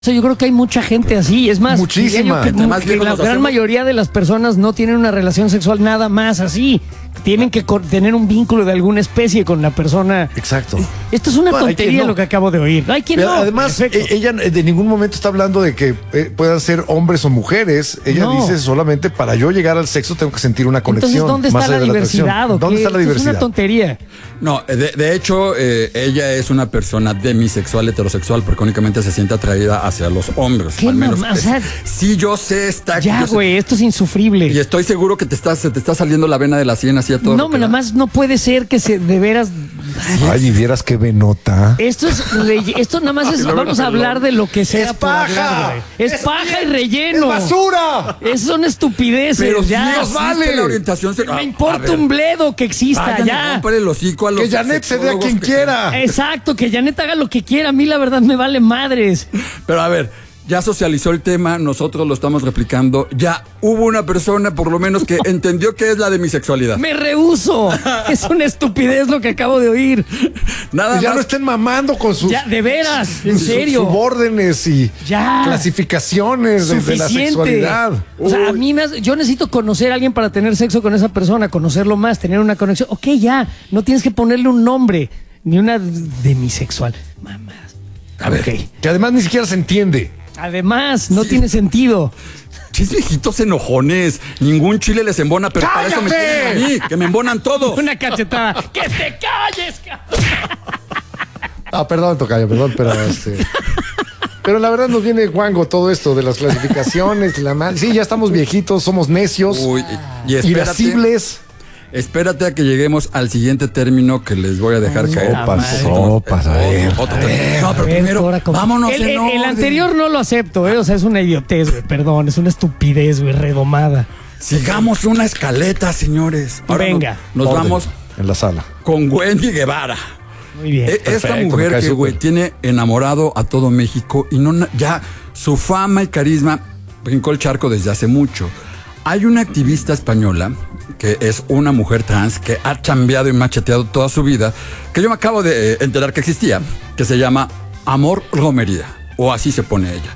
Yo creo que hay mucha gente así, es más, muchísima. que la gran mayoría de las personas no tienen una relación sexual nada más así. Tienen que tener un vínculo de alguna especie con la persona. Exacto. Esto es una tontería lo que acabo de oír. Hay quien no. Además, ella de ningún momento está hablando de que puedan ser hombres o mujeres. Ella dice solamente para yo llegar al sexo tengo que sentir una conexión. Entonces, ¿dónde está la diversidad? ¿Dónde está la diversidad? Es una tontería. No, de hecho, ella es una persona demisexual, heterosexual, porque únicamente se siente atraída hacia los hombres. ¿Qué al menos. O sea, sí, yo sé, ya, güey, esto es insufrible. Y estoy seguro que se te está saliendo la vena de la sien así a todo. No, nada más no puede ser que de veras. Ay, y vieras qué venota. Esto nada más es. Vamos a hablar de lo que sea. ¡Es paja! Es paja y relleno. ¡Es basura! Son estupideces. Pero ya nos vale la orientación sexual. Me importa un bledo que exista ya. El hocico a los que Janet se dé a quien quiera. Exacto, que Janet haga lo que quiera. A mí la verdad me vale madres. Pero a ver, ya socializó el tema, nosotros lo estamos replicando. Ya hubo una persona, por lo menos, que entendió qué es la demisexualidad. ¡Me rehúso! Es una estupidez lo que acabo de oír. Nada más. Ya no estén mamando con sus. Ya, de veras, en serio. Subórdenes y ya. Clasificaciones de la sexualidad. O sea, a mí yo necesito conocer a alguien para tener sexo con esa persona, conocerlo más, tener una conexión. Ok, ya. No tienes que ponerle un nombre, ni una demisexual. Mamás. A ver. Que además ni siquiera se entiende. Además, no tiene sentido. Chis viejitos enojones. Ningún chile les embona, pero ¡cállate! Para eso me tienen a mí, que me embonan todos. Una cachetada. ¡Que te calles, perdón, tocayo, perdón, pero pero la verdad nos viene guango todo esto de las clasificaciones. Sí, ya estamos viejitos, somos necios, irascibles. Espérate a que lleguemos al siguiente término que les voy a dejar caer. Sopas, a ver. No, pero primero, vámonos el anterior no lo acepto, o sea, es una idiotez, güey, perdón, es una estupidez, güey, redomada. Sigamos una escaleta, señores. Ahora venga. Nos vamos en la sala con Wendy Guevara. Muy bien. Esta mujer que, güey, tiene enamorado a todo México y ya su fama y carisma brincó el charco desde hace mucho. Hay una activista española que es una mujer trans que ha chambeado y macheteado toda su vida, que yo me acabo de enterar que existía, que se llama Amor Romería, o así se pone ella.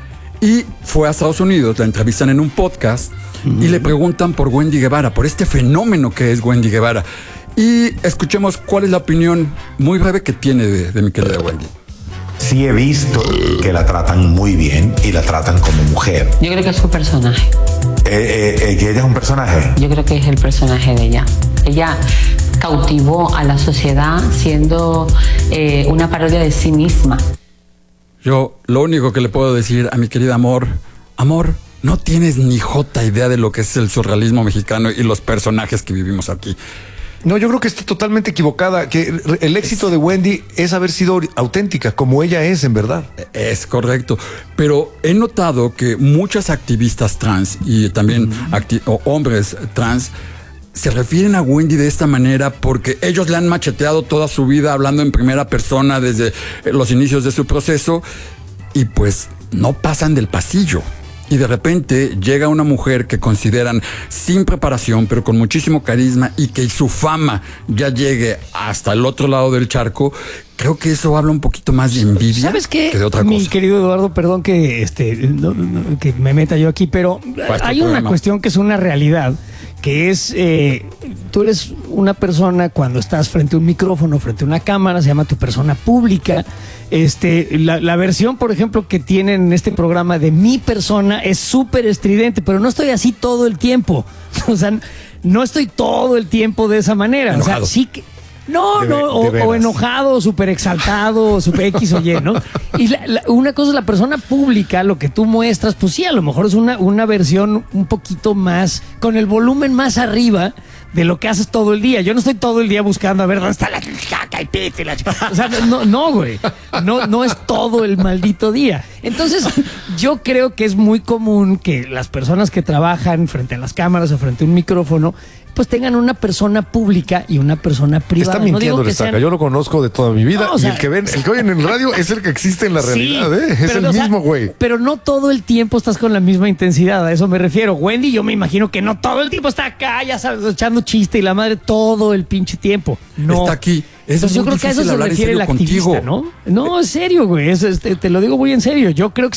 Y fue a Estados Unidos, la entrevistan en un podcast y le preguntan por Wendy Guevara, por este fenómeno que es Wendy Guevara. Y escuchemos cuál es la opinión muy breve que tiene de mi querida Wendy. Sí he visto que la tratan muy bien y la tratan como mujer. Yo creo que es su personaje. ¿Que ella es un personaje? Yo creo que es el personaje de ella. Ella cautivó a la sociedad siendo una parodia de sí misma. Yo lo único que le puedo decir a mi querida Amor, no tienes ni jota idea de lo que es el surrealismo mexicano y los personajes que vivimos aquí. No, yo creo que está totalmente equivocada, que el éxito de Wendy es haber sido auténtica, como ella es en verdad. Es correcto, pero he notado que muchas activistas trans y también hombres trans se refieren a Wendy de esta manera porque ellos le han macheteado toda su vida hablando en primera persona desde los inicios de su proceso y pues no pasan del pasillo. Y de repente llega una mujer que consideran sin preparación, pero con muchísimo carisma y que su fama ya llegue hasta el otro lado del charco. Creo que eso habla un poquito más de envidia. ¿Sabes qué? Que de otra cosa. Mi querido Eduardo, perdón que que me meta yo aquí, pero hay una cuestión que es una realidad, que es tú eres una persona cuando estás frente a un micrófono, frente a una cámara, se llama tu persona pública. La versión, por ejemplo, que tienen en este programa de mi persona es súper estridente, pero no estoy así todo el tiempo. O sea, no estoy todo el tiempo de esa manera. Enojado. O sea, sí que o enojado, súper exaltado, súper X o Y, ¿no? Y una cosa es la persona pública, lo que tú muestras, pues sí, a lo mejor es una versión un poquito más, con el volumen más arriba de lo que haces todo el día. Yo no estoy todo el día buscando a ver dónde está la caca y pite. O sea, no, güey. No es todo el maldito día. Entonces, yo creo que es muy común que las personas que trabajan frente a las cámaras o frente a un micrófono pues tengan una persona pública y una persona privada. Está mintiendo, no Restaca. Yo lo conozco de toda mi vida. No, o sea, y el que oyen en radio es el que existe en la realidad, ¿eh? Es el mismo, güey. Pero no todo el tiempo estás con la misma intensidad, a eso me refiero. Wendy, yo me imagino que no todo el tiempo está acá, ya sabes, echando chiste y la madre todo el pinche tiempo. No. Está aquí. Entonces yo creo que a eso se refiere el activista, ¿no? No, en serio, güey. Te lo digo muy en serio. Yo creo que